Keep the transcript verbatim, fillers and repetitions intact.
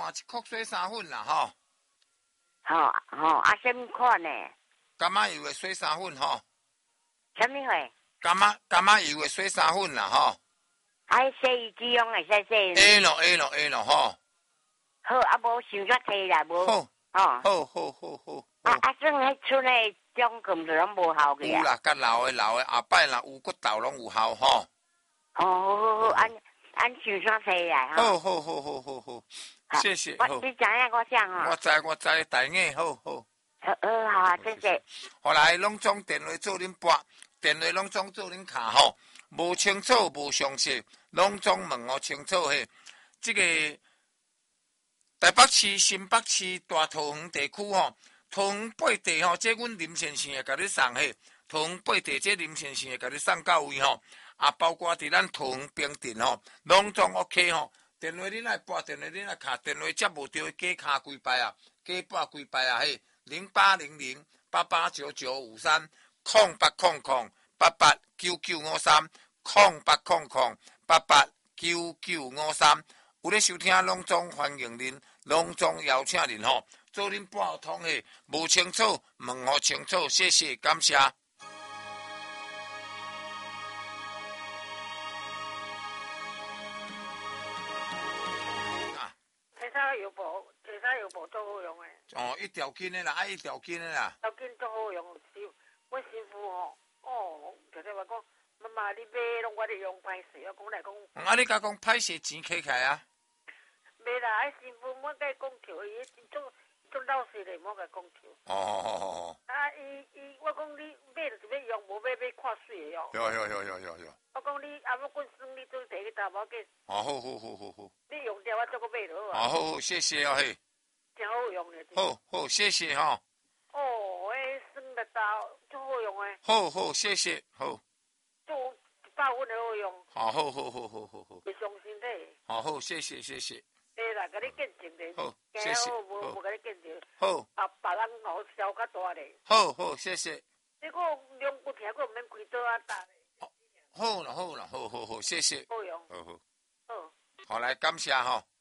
换一颗洗衫粉啦，吼。 吼吼，啊，什么款呢？ 柑仔油的洗衫粉吼。 什么货？ 柑仔柑仔油的洗衫粉啦，吼。 啊，洗衣机用会使洗。 A 咯 A 咯 A 咯，吼。 好，啊无想煞摕啦，无。 好。 哦。 好好好好。 啊啊，算迄厝内种根就拢无效个啊。 有啦，甲老的老的，后摆若有骨头拢有效吼。 哦，好好好，按按想煞摕来哈。 好好好好好好，谢谢。 我你知影我啥吼？ 我知我知，大眼好好。 好好好啊，谢谢。 后来拢总电话做恁拨，电话拢总做恁卡吼，无清楚无详细，拢总问我清楚嘿。这个台北市、新北市大桃园地区吼，桃园八地吼，这阮林先生会甲你送嘿。桃园八地这林先生会甲你送到位吼，啊，包括伫咱桃园平镇吼，拢总 OK 吼。电话恁爱拨，电话恁爱卡，电话接无到，加卡几摆啊，加拨几摆啊嘿。零八零零八八九九五三空八空空八八九九五三空八空空八八九九五三，有咧收听拢总欢迎您，拢总邀请您吼，做恁拨通嘿，无清楚问我清楚，谢谢感谢。 其他有无？其他有无都好用诶？ 哦，一条筋的啦，爱一条筋的啦。 条筋都好用，是我媳妇吼，哦，就咧话讲，妈妈你买拢我咧用歹势，我讲来讲。 啊，你甲讲歹势钱摕起来啊？ 袂啦，迄媳妇莫甲伊讲跳，伊种种老实咧，莫甲伊讲跳。 哦哦哦哦。 啊，伊伊，我讲你买就是要用，无买买看水的哦。 有有有有有有。 我讲你阿要滚算，你都摕去打包给。 哦，好好好好好。 你用掉我再个买落啊。 哦，好好，谢谢哦嘿。 真好用的。 好好，谢谢哈。 哦，迄算得到，足好用诶。 好好，谢谢，好。 做一百分的好用。 好好好好好好好。 会伤身体。 好好，谢谢谢谢。 对啦，甲你见证咧。 好，谢谢。 好，无无甲你见证。 好。 啊，别人好笑较大咧。 好好，谢谢。 你个两骨听个毋免开刀啊打咧。 好啦好啦，好好好，谢谢。 好用。 好好。 好。 好来感谢吼。